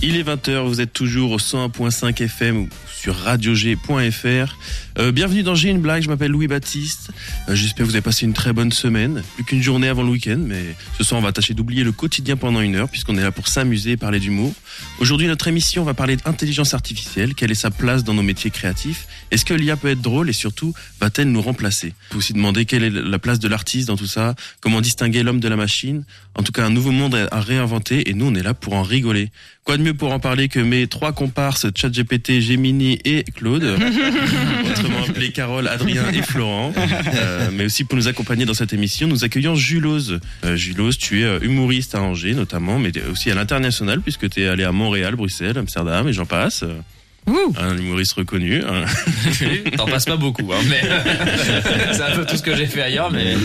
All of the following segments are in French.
Il est 20h, vous êtes toujours au 101.5 FM ou sur radiog.fr. Bienvenue dans J'ai une blague, je m'appelle Louis-Baptiste. J'espère que vous avez passé une très bonne semaine. Plus qu'une journée avant le week-end, mais ce soir on va tâcher d'oublier le quotidien pendant une heure puisqu'on est là pour s'amuser et parler d'humour. Aujourd'hui, notre émission va parler d'intelligence artificielle. Quelle est sa place dans nos métiers créatifs? Est-ce que l'IA peut être drôle et surtout, va-t-elle nous remplacer? On peut aussi demander quelle est la place de l'artiste dans tout ça, comment distinguer l'homme de la machine. En tout cas, un nouveau monde à réinventer et nous on est là pour en rigoler. Quoi de mieux pour en parler que mes trois comparses ChatGPT, Gemini et Claude, autrement appelés Carole, Adrien et Florent. Mais aussi pour nous accompagner dans cette émission, nous accueillons Julose. Julose, tu es humoriste à Angers notamment, mais aussi à l'international puisque tu es allé à Montréal, Bruxelles, Amsterdam et j'en passe. Un humoriste reconnu. T'en passes pas beaucoup, hein, mais c'est un peu tout ce que j'ai fait ailleurs, mais.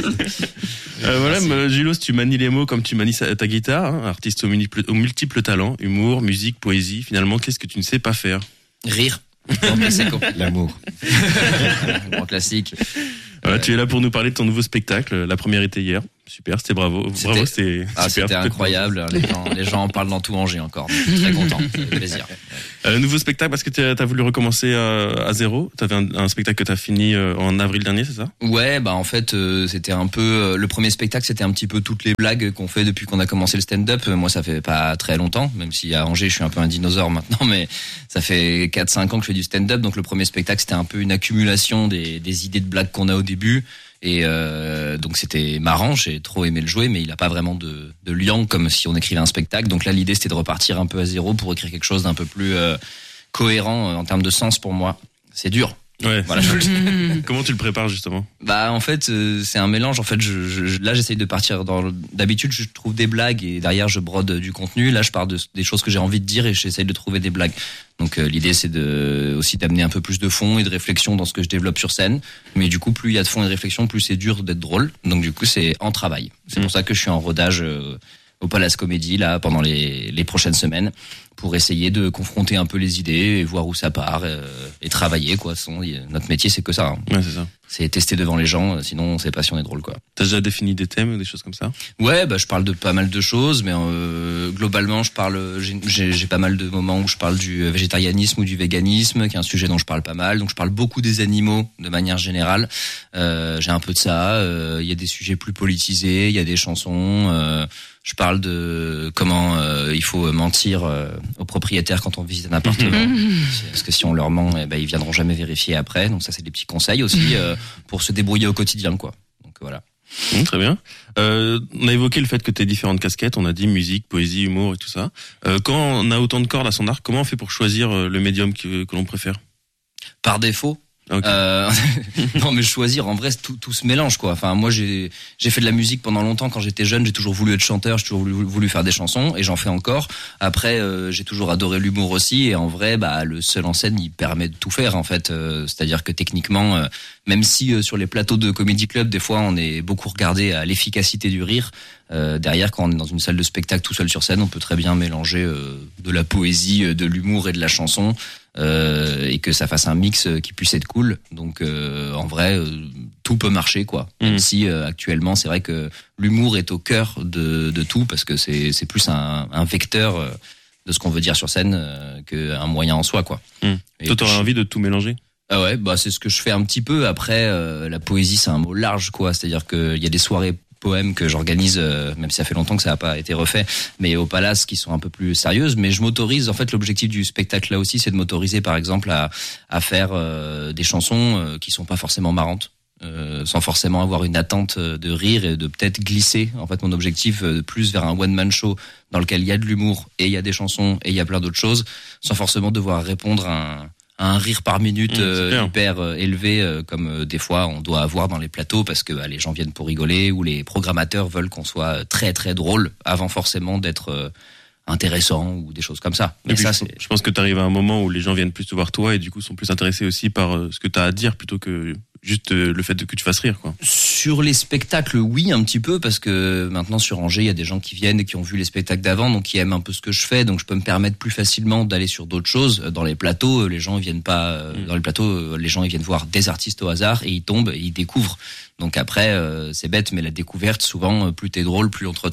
Voilà, Julose, tu manies les mots comme tu manies ta guitare, hein, artiste aux multiples talents, humour, musique, poésie. Finalement, qu'est-ce que tu ne sais pas faire? Rire. L'amour. Grand classique. Voilà, tu es là pour nous parler de ton nouveau spectacle. La première était hier. Super, c'était bravo. Bravo, c'était super. C'était incroyable. Les gens en parlent dans tout Angers encore. Très content. C'est plaisir. Nouveau spectacle parce que t'as voulu recommencer à zéro. T'avais un spectacle que t'as fini en avril dernier, c'est ça? Ouais, en fait, c'était un peu le premier spectacle, c'était un petit peu toutes les blagues qu'on fait depuis qu'on a commencé le stand-up. Moi, ça fait pas très longtemps, même si à Angers, je suis un peu un dinosaure maintenant, mais ça fait 4-5 ans que je fais du stand-up. Donc le premier spectacle, c'était un peu une accumulation des idées de blagues qu'on a au début. Et donc c'était marrant, j'ai trop aimé le jouer, mais il a pas vraiment de lien comme si on écrivait un spectacle. Donc là, l'idée c'était de repartir un peu à zéro pour écrire quelque chose d'un peu plus cohérent en termes de sens pour moi. C'est dur. Ouais. Voilà. Comment tu le prépares justement? En fait, c'est un mélange. En fait, là, j'essaye de partir d'habitude, je trouve des blagues et derrière, je brode du contenu. Là, je pars des choses que j'ai envie de dire et j'essaye de trouver des blagues. Donc, l'idée, c'est aussi d'amener un peu plus de fond et de réflexion dans ce que je développe sur scène. Mais du coup, plus il y a de fond et de réflexion, plus c'est dur d'être drôle. Donc, du coup, c'est en travail. C'est pour ça que je suis en rodage au Palace Comédie là pendant les prochaines semaines pour essayer de confronter un peu les idées et voir où ça part et travailler quoi. Notre métier c'est que ça. Hein. Ouais, c'est ça. C'est tester devant les gens, sinon on sait pas si on est drôle quoi. T'as déjà défini des thèmes ou des choses comme ça? Ouais, je parle de pas mal de choses, mais globalement j'ai pas mal de moments où je parle du végétarianisme ou du véganisme, qui est un sujet dont je parle pas mal. Donc je parle beaucoup des animaux de manière générale. J'ai un peu de ça. Il y a des sujets plus politisés, il y a des chansons. Je parle de comment il faut mentir aux propriétaires quand on visite un appartement. Parce que si on leur ment, ils viendront jamais vérifier après. Donc ça, c'est des petits conseils aussi pour se débrouiller au quotidien, quoi. Donc voilà. Très bien. On a évoqué le fait que tu as différentes casquettes. On a dit musique, poésie, humour et tout ça. Quand on a autant de cordes à son arc, comment on fait pour choisir le médium que l'on préfère? Par défaut. Okay. Non mais choisir en vrai tout se mélange quoi. Enfin moi j'ai fait de la musique pendant longtemps quand j'étais jeune, j'ai toujours voulu être chanteur, j'ai toujours voulu faire des chansons et j'en fais encore. Après j'ai toujours adoré l'humour aussi et en vrai le seul en scène il permet de tout faire en fait. C'est-à-dire que techniquement même si sur les plateaux de Comedy Club des fois on est beaucoup regardé à l'efficacité du rire, derrière quand on est dans une salle de spectacle tout seul sur scène on peut très bien mélanger de la poésie, de l'humour et de la chanson. Et que ça fasse un mix qui puisse être cool. Donc en vrai, tout peut marcher quoi. Même si actuellement, c'est vrai que l'humour est au cœur de tout parce que c'est plus un vecteur de ce qu'on veut dire sur scène qu'un moyen en soi quoi. Toi, t'aurais envie de tout mélanger? Ah ouais, c'est ce que je fais un petit peu. Après, la poésie, c'est un mot large quoi. C'est-à-dire qu'il y a des soirées poèmes que j'organise, même si ça fait longtemps que ça n'a pas été refait, mais au Palace qui sont un peu plus sérieuses. Mais je m'autorise, en fait, l'objectif du spectacle là aussi, c'est de m'autoriser, par exemple, à faire des chansons qui sont pas forcément marrantes, sans forcément avoir une attente de rire et de peut-être glisser. En fait, mon objectif plus vers un one-man show dans lequel il y a de l'humour et il y a des chansons et il y a plein d'autres choses, sans forcément devoir répondre à un rire par minute hyper élevé comme des fois on doit avoir dans les plateaux parce que les gens viennent pour rigoler ou les programmateurs veulent qu'on soit très très drôle avant forcément d'être intéressant ou des choses comme ça. Mais ça, je pense que tu arrives à un moment où les gens viennent plus te voir toi et du coup sont plus intéressés aussi par ce que tu as à dire plutôt que juste le fait que tu fasses rire quoi. Sur les spectacles, oui, un petit peu parce que maintenant sur Angers, il y a des gens qui viennent et qui ont vu les spectacles d'avant donc qui aiment un peu ce que je fais donc je peux me permettre plus facilement d'aller sur d'autres choses. Dans les plateaux, les gens ils viennent pas dans les plateaux, les gens ils viennent voir des artistes au hasard et ils tombent et ils découvrent. Donc après c'est bête mais la découverte souvent plus t'es drôle, plus on te retient.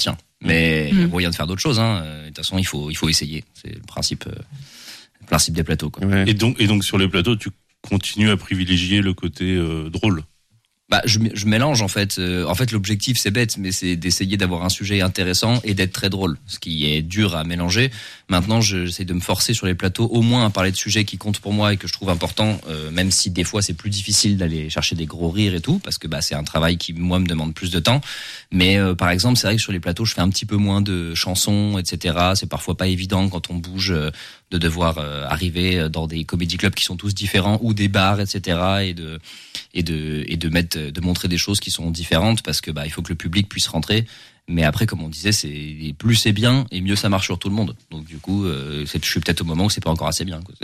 Mais il y a moyen de faire d'autres choses. De toute façon, il faut essayer. C'est le principe des plateaux, quoi. Ouais. Et donc sur les plateaux, tu continues à privilégier le côté drôle. Je mélange en fait. L'objectif c'est bête, mais c'est d'essayer d'avoir un sujet intéressant et d'être très drôle, ce qui est dur à mélanger. Maintenant, j'essaie de me forcer sur les plateaux, au moins à parler de sujets qui comptent pour moi et que je trouve importants, même si des fois c'est plus difficile d'aller chercher des gros rires et tout, parce que c'est un travail qui moi me demande plus de temps. Mais par exemple, c'est vrai que sur les plateaux, je fais un petit peu moins de chansons, etc. C'est parfois pas évident quand on bouge de devoir arriver dans des comédie clubs qui sont tous différents ou des bars, etc. et de montrer des choses qui sont différentes parce que il faut que le public puisse rentrer. Mais après, comme on disait, plus c'est bien et mieux ça marche sur tout le monde. Donc du coup, je suis peut-être au moment où c'est pas encore assez bien, quoi.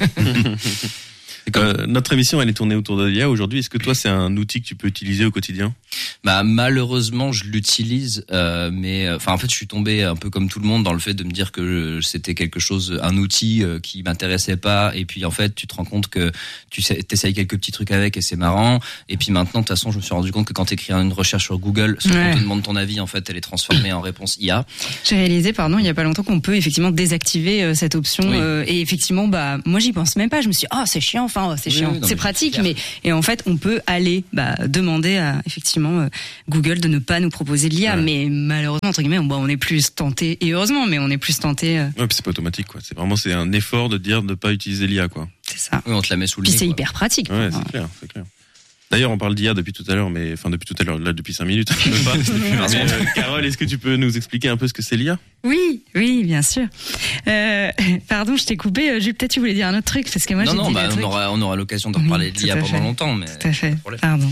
Notre émission, elle est tournée autour de l'IA aujourd'hui. Est-ce que toi, c'est un outil que tu peux utiliser au quotidien ? Malheureusement, je l'utilise, mais en fait, je suis tombé un peu comme tout le monde dans le fait de me dire que c'était un outil qui m'intéressait pas. Et puis en fait, tu te rends compte que t'essayes quelques petits trucs avec et c'est marrant. Et puis maintenant, de toute façon, je me suis rendu compte que quand t'écris une recherche sur Google, ce qu'on te demande ton avis, en fait, elle est transformée en réponse IA. J'ai réalisé, il y a pas longtemps qu'on peut effectivement désactiver cette option. Oui. Et effectivement, moi, j'y pense même pas. Je me suis dit, c'est chiant. C'est chiant, c'est pratique, et en fait, on peut aller demander à effectivement Google de ne pas nous proposer de l'IA, mais malheureusement entre guillemets, on est plus tenté, et heureusement, mais on est plus tenté. Ouais, puis c'est pas automatique, quoi. C'est un effort de dire de ne pas utiliser l'IA, quoi. C'est ça. Oui, on te la met sous le nez. Puis c'est hyper pratique. Ouais, c'est clair. D'ailleurs, on parle d'IA depuis tout à l'heure, depuis 5 minutes. Carole, est-ce que tu peux nous expliquer un peu ce que c'est l'IA ? Oui, bien sûr. Pardon, je t'ai coupé. Peut-être tu voulais dire un autre truc parce que moi j'ai dit on aura l'occasion d'en reparler de l'IA pendant longtemps. Mais tout à fait. Pardon.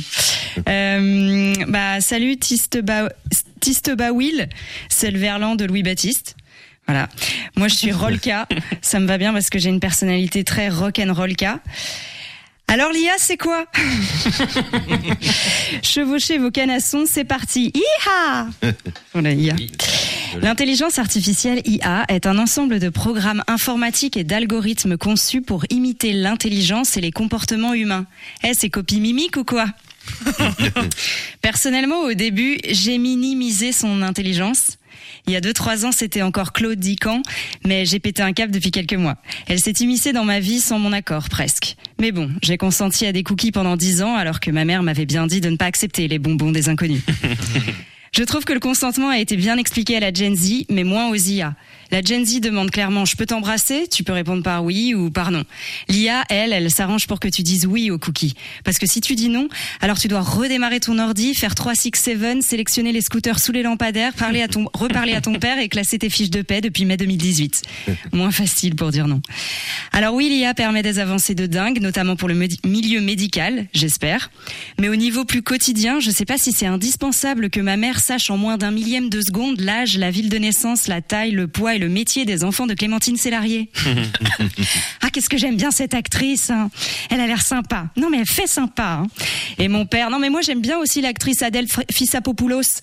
Salut Tisteba Will, c'est le verlan de Louis Baptiste. Voilà. Moi, je suis Rolka. Ça me va bien parce que j'ai une personnalité très rock'n'rollka. Alors l'IA, c'est quoi ? Chevauchez vos canassons, c'est parti. Hi-ha ! Voilà, IA. L'intelligence artificielle IA est un ensemble de programmes informatiques et d'algorithmes conçus pour imiter l'intelligence et les comportements humains. C'est copie mimique ou quoi ? Personnellement, au début, j'ai minimisé son intelligence. Il y a 2-3 ans, c'était encore Claude Dican, mais j'ai pété un câble depuis quelques mois. Elle s'est immiscée dans ma vie sans mon accord, presque. Mais bon, j'ai consenti à des cookies pendant 10 ans, alors que ma mère m'avait bien dit de ne pas accepter les bonbons des inconnus. Je trouve que le consentement a été bien expliqué à la Gen Z, mais moins aux IA. La Gen Z demande clairement « je peux t'embrasser ?» Tu peux répondre par oui ou par non. L'IA, elle s'arrange pour que tu dises oui aux cookies. Parce que si tu dis non, alors tu dois redémarrer ton ordi, faire 3, 6, 7, sélectionner les scooters sous les lampadaires, reparler à ton père et classer tes fiches de paie depuis mai 2018. Moins facile pour dire non. Alors oui, l'IA permet des avancées de dingue, notamment pour le milieu médical, j'espère. Mais au niveau plus quotidien, je sais pas si c'est indispensable que ma mère sache en moins d'un millième de seconde l'âge, la ville de naissance, la taille, le poids et le métier des enfants de Clémentine Sélarié. Qu'est-ce que j'aime bien cette actrice, hein. Elle a l'air sympa. Non mais elle fait sympa, hein. Et mon père, non mais moi j'aime bien aussi l'actrice Adèle Fissapopoulos.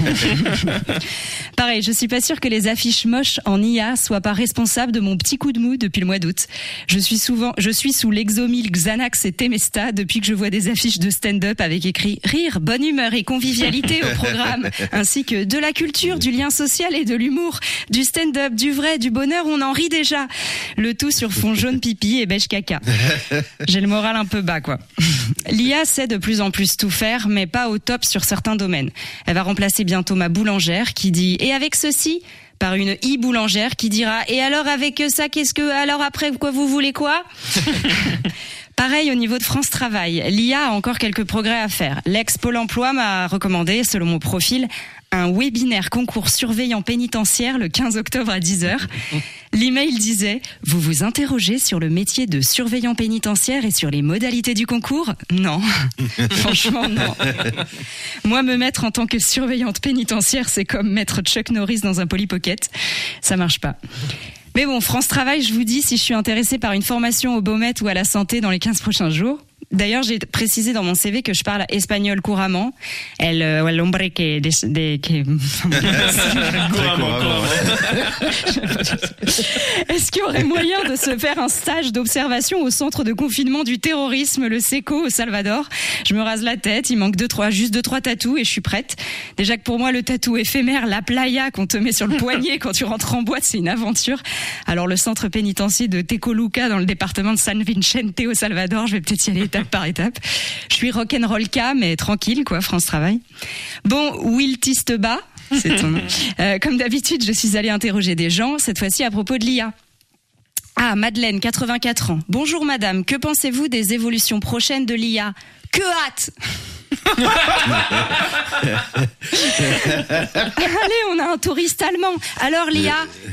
Pareil, je suis pas sûre que les affiches moches en IA soient pas responsables de mon petit coup de mou depuis le mois d'août. Je suis sous l'Exomil, Xanax et Temesta depuis que je vois des affiches de stand-up avec écrit rire, bonne humeur et convivialité au programme, ainsi que de la culture, du lien social et de l'humour, du stand-up, du vrai, du bonheur, on en rit déjà. Le tout sur fond jaune pipi et beige caca. J'ai le moral un peu bas, quoi. L'IA sait de plus en plus tout faire, mais pas au top sur certains domaines. Elle va remplacer bientôt ma boulangère qui dit « et avec ceci ?» par une boulangère qui dira « et alors avec ça, alors après, quoi, vous voulez quoi ?» Pareil au niveau de France Travail, l'IA a encore quelques progrès à faire. L'ex-Pôle emploi m'a recommandé, selon mon profil, un webinaire concours surveillant pénitentiaire le 15 octobre à 10h. L'email disait « Vous vous interrogez sur le métier de surveillant pénitentiaire et sur les modalités du concours ?» Non, franchement non. Moi, me mettre en tant que surveillante pénitentiaire, c'est comme mettre Chuck Norris dans un Polly Pocket. Ça marche pas. Mais bon, France Travail, je vous dis, si je suis intéressée par une formation au Beaumet ou à la santé dans les 15 prochains jours. D'ailleurs, j'ai précisé dans mon CV que je parle espagnol couramment. El hombre que Est-ce qu'il y aurait moyen de se faire un stage d'observation au centre de confinement du terrorisme, le SECO au Salvador? Je me rase la tête, il manque juste 2-3 tatous et je suis prête. Déjà que pour moi, le tatou éphémère, la playa qu'on te met sur le poignet quand tu rentres en boîte, c'est une aventure. Alors le centre pénitentiaire de Tecoluca dans le département de San Vicente au Salvador, je vais peut-être y aller étape par étape. Je suis rock'n'rollka, mais tranquille, quoi, France Travail. Bon, Will Tisteba, c'est ton nom. Comme d'habitude, je suis allée interroger des gens, cette fois-ci à propos de l'IA. Ah, Madeleine, 84 ans. Bonjour madame, que pensez-vous des évolutions prochaines de l'IA? Que hâte! Allez, on a un touriste allemand. Alors l'IA,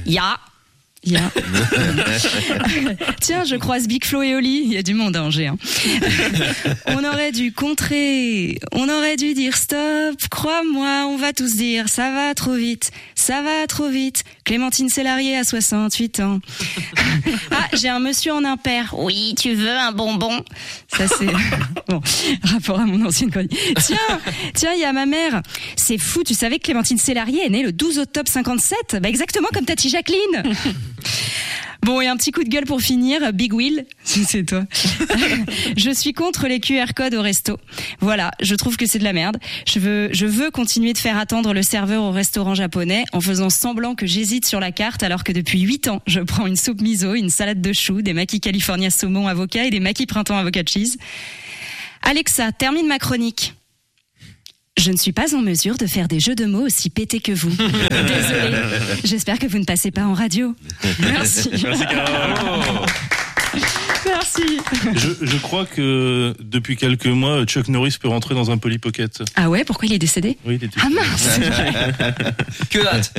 Tiens, je croise Big Flo et Oli. Il y a du monde à Angers. On aurait dû contrer. On aurait dû dire stop. Crois-moi, on va tous dire ça va trop vite. Ça va trop vite. Clémentine Sélarié a 68 ans. Ah, j'ai un monsieur en impair. Oui, tu veux un bonbon? Ça c'est bon. Rapport à mon ancienne chronique. Tiens, il y a ma mère. C'est fou. Tu savais que Clémentine Sélarié est née le 12 octobre 57? Bah exactement comme Tati Jacqueline. Bon, et un petit coup de gueule pour finir, Big Will, c'est toi. Je suis contre les QR codes au resto. Voilà, je trouve que c'est de la merde. Je veux continuer de faire attendre le serveur au restaurant japonais en faisant semblant que j'hésite sur la carte alors que depuis 8 ans, je prends une soupe miso, une salade de choux, des maquis California saumon avocat et des maquis printemps avocat cheese. Alexa, termine ma chronique. Je ne suis pas en mesure de faire des jeux de mots aussi pétés que vous. Désolée. J'espère que vous ne passez pas en radio. Merci. Merci, Carole. Merci. Je crois que depuis quelques mois, Chuck Norris peut rentrer dans un Polly Pocket. Ah ouais, pourquoi il est décédé? Oui, il était. Ah mince. Que hâte.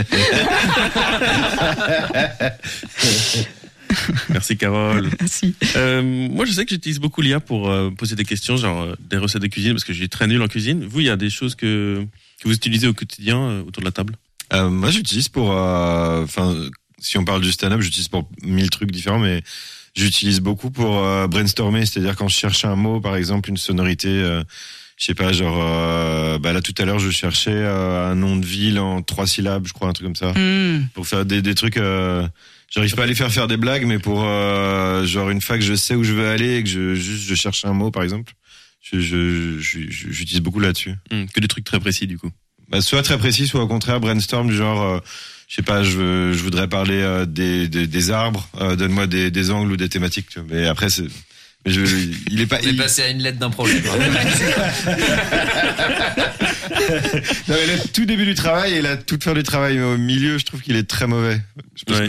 Merci Carole. Merci. Moi je sais que j'utilise beaucoup l'IA pour poser des questions, genre des recettes de cuisine, parce que je suis très nul en cuisine. Vous, il y a des choses que vous utilisez au quotidien autour de la table? Moi j'utilise pour, si on parle du stand-up, j'utilise pour 1000 trucs différents, mais j'utilise beaucoup pour brainstormer, c'est-à-dire quand je cherche un mot, par exemple une sonorité, je sais pas, genre là tout à l'heure je cherchais un nom de ville en 3 syllabes, je crois, un truc comme ça, pour faire des trucs. J'arrive pas à les faire des blagues, mais pour genre une fois que je sais où je veux aller et que je cherche un mot, par exemple, j'utilise beaucoup là-dessus. Que des trucs très précis du coup. Bah, soit très précis, soit au contraire brainstorm du genre, je sais pas, je voudrais parler des arbres, donne-moi des angles ou des thématiques. Tu vois. Mais après il est pas. On est passé à une lettre d'un problème. Non, mais là, tout début du travail et la toute fin du travail, mais au milieu, je trouve qu'il est très mauvais. Je pense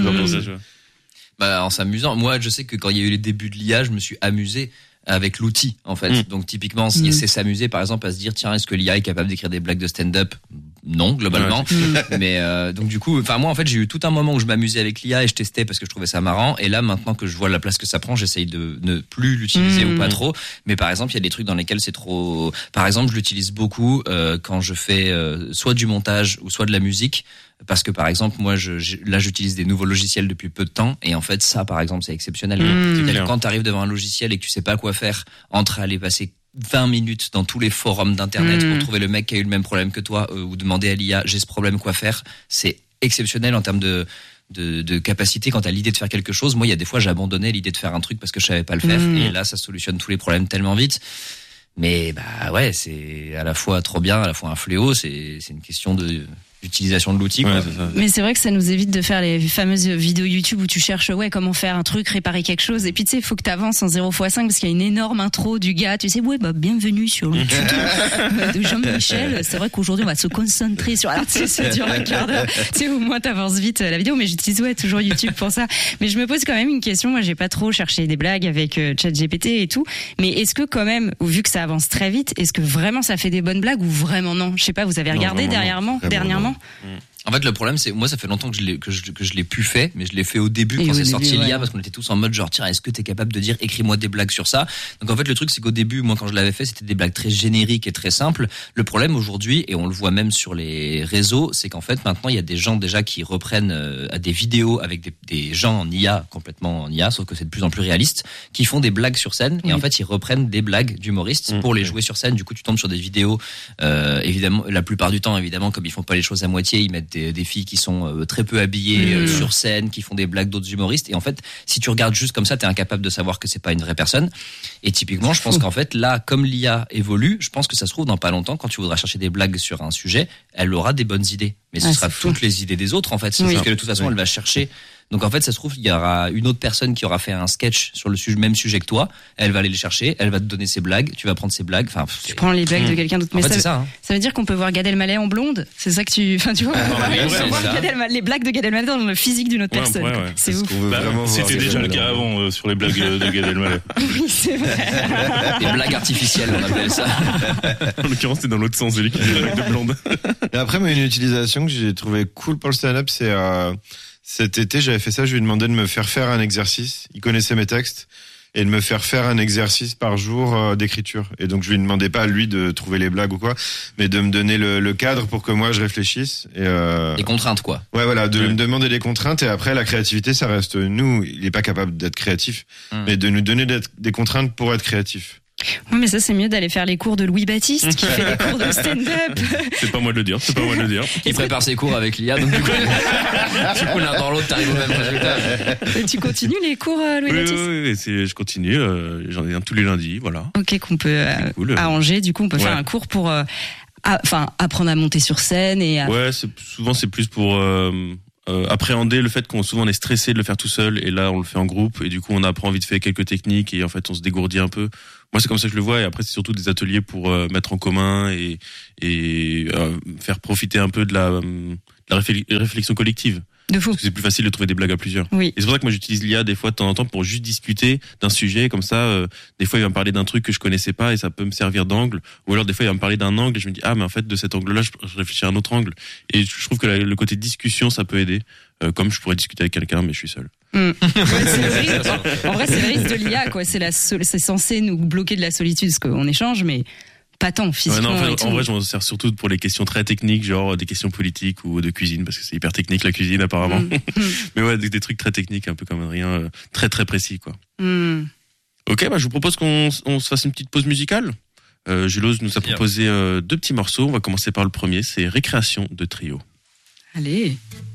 En s'amusant. Moi, je sais que quand il y a eu les débuts de l'IA, je me suis amusé avec l'outil, en fait. Donc, typiquement, c'est s'amuser, par exemple, à se dire, tiens, est-ce que l'IA est capable d'écrire des blagues de stand-up? Non, globalement. Mais donc du coup, moi en fait, j'ai eu tout un moment où je m'amusais avec l'IA et je testais parce que je trouvais ça marrant. Et là, maintenant que je vois la place que ça prend, j'essaye de ne plus l'utiliser ou pas trop. Mais par exemple, il y a des trucs dans lesquels c'est trop. Par exemple, je l'utilise beaucoup quand je fais soit du montage ou soit de la musique. Parce que par exemple, moi, là, j'utilise des nouveaux logiciels depuis peu de temps, et en fait, ça, par exemple, c'est exceptionnel. C'est-à-dire que quand tu arrives devant un logiciel et que tu sais pas quoi faire, entre aller passer 20 minutes dans tous les forums d'internet pour trouver le mec qui a eu le même problème que toi, ou demander à l'IA, j'ai ce problème, quoi faire, c'est exceptionnel en termes de capacité quand t'as l'idée de faire quelque chose. Moi, il y a des fois, j'abandonnais l'idée de faire un truc parce que je savais pas le faire, et là, ça solutionne tous les problèmes tellement vite. Mais ouais, c'est à la fois trop bien, à la fois un fléau. C'est une question d'utilisation de l'outil. Ouais, c'est ça. Mais c'est vrai que ça nous évite de faire les fameuses vidéos YouTube où tu cherches comment faire un truc, réparer quelque chose, et puis tu sais, il faut que tu avances en 0x5 parce qu'il y a une énorme intro du gars, tu sais, bienvenue sur le tuto de Jean-Michel. C'est vrai qu'aujourd'hui on va se concentrer sur, alors tu sais, ça dure un quart d'heure, tu sais, au moins t'avances vite la vidéo, mais j'utilise toujours YouTube pour ça. Mais je me pose quand même une question, moi j'ai pas trop cherché des blagues avec ChatGPT et tout, mais est-ce que quand même, vu que ça avance très vite, est-ce que vraiment ça fait des bonnes blagues ou vraiment non? Je sais pas, vous avez regardé dernièrement? En fait, le problème, c'est moi, ça fait longtemps que je l'ai plus fait, mais je l'ai fait au début quand c'est sorti l'IA, parce qu'on était tous en mode genre, tiens, est-ce que t'es capable de dire, écris-moi des blagues sur ça? Donc en fait, le truc, c'est qu'au début, moi, quand je l'avais fait, c'était des blagues très génériques et très simples. Le problème aujourd'hui, et on le voit même sur les réseaux, c'est qu'en fait, maintenant, il y a des gens déjà qui reprennent des vidéos avec des gens en IA, complètement en IA, sauf que c'est de plus en plus réaliste, qui font des blagues sur scène, et en fait, ils reprennent des blagues d'humoristes pour les jouer sur scène. Du coup, tu tombes sur des vidéos, évidemment, la plupart du temps, évidemment, comme ils font pas les choses à moitié, ils mettent des filles qui sont très peu habillées sur scène, qui font des blagues d'autres humoristes. Et en fait, si tu regardes juste comme ça, t'es incapable de savoir que c'est pas une vraie personne. Et typiquement, je pense qu'en fait, là, comme l'IA évolue, je pense que ça se trouve dans pas longtemps, quand tu voudras chercher des blagues sur un sujet, elle aura des bonnes idées. Mais ce sera toutes les idées des autres, en fait. Parce que de toute façon, elle va chercher. Donc en fait, ça se trouve, il y aura une autre personne qui aura fait un sketch sur le même sujet que toi. Elle va aller les chercher, elle va te donner ses blagues, tu vas prendre ses blagues. Enfin, tu prends les blagues de quelqu'un d'autre. Mais en fait, c'est ça. Ça veut dire qu'on peut voir Gad Elmaleh en blonde. C'est ça que tu vois. Les blagues de Gad Elmaleh dans le physique d'une autre personne. C'est ouf. C'était déjà le cas avant sur les blagues de Gad Elmaleh. Oui, c'est vrai. Des blagues artificielles, on appelle ça. En l'occurrence, c'est dans l'autre sens de l'équipe de blagues de blonde. Et après, moi, une utilisation que j'ai trouvé cool pour le stand-up, c'est cet été, j'avais fait ça, je lui ai demandé de me faire un exercice. Il connaissait mes textes. Et de me faire un exercice par jour d'écriture. Et donc, je lui demandais pas à lui de trouver les blagues ou quoi, mais de me donner le cadre pour que moi, je réfléchisse. Les contraintes, quoi. Ouais, voilà, me demander des contraintes. Et après, la créativité, ça reste nous. Il est pas capable d'être créatif, mais de nous donner des contraintes pour être créatif. Oui, mais ça, c'est mieux d'aller faire les cours de Louis Baptiste, qui fait des cours de stand-up. C'est pas moi de le dire, Il prépare ses cours avec l'IA, donc du coup, l'un dans l'autre, t'arrives au même résultat. Et tu continues les cours, Louis Baptiste? Oui, je continue, j'en ai un tous les lundis, voilà. Ok, qu'on peut, à Angers, du coup, on peut faire un cours pour, apprendre à monter sur scène et Ouais, souvent c'est plus pour, appréhender le fait qu'on souvent on est stressé de le faire tout seul et là on le fait en groupe et du coup on apprend vite fait quelques techniques et en fait on se dégourdit un peu. Moi c'est comme ça que je le vois et après c'est surtout des ateliers pour mettre en commun et faire profiter un peu de la réflexion collective. De fou. Parce que c'est plus facile de trouver des blagues à plusieurs. Oui. Et c'est pour ça que moi j'utilise l'IA des fois de temps en temps pour juste discuter d'un sujet comme ça. Des fois il va me parler d'un truc que je connaissais pas et ça peut me servir d'angle. Ou alors des fois il va me parler d'un angle et je me dis mais en fait de cet angle-là je réfléchis à un autre angle. Et je trouve que le côté discussion ça peut aider. Comme je pourrais discuter avec quelqu'un mais je suis seul. Ouais, en vrai c'est le risque de l'IA quoi. C'est censé nous bloquer de la solitude parce qu'on échange mais pas tant physiquement. En vrai, je m'en sers surtout pour les questions très techniques, genre des questions politiques ou de cuisine, parce que c'est hyper technique la cuisine apparemment. Mais ouais, des trucs très techniques, un peu comme rien, très très précis quoi. Ok, je vous propose qu'on se fasse une petite pause musicale. Julos nous a proposé 2 petits morceaux. On va commencer par le premier, c'est Récréation de Trio. Allez.